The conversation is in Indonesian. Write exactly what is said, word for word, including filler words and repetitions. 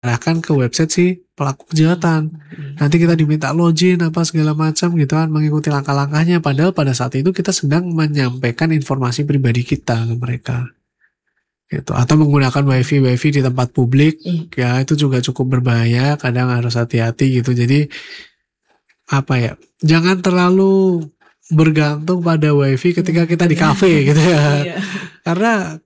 arahkan ke website si pelaku kejahatan. Nanti kita diminta login apa segala macam gitu kan, mengikuti langkah-langkahnya. Padahal pada saat itu kita sedang menyampaikan informasi pribadi kita ke mereka. Gitu. Atau menggunakan wifi wifi di tempat publik, ya itu juga cukup berbahaya. Kadang harus hati-hati gitu. Jadi apa ya? Jangan terlalu bergantung pada wifi ketika kita di kafe gitu ya. Karena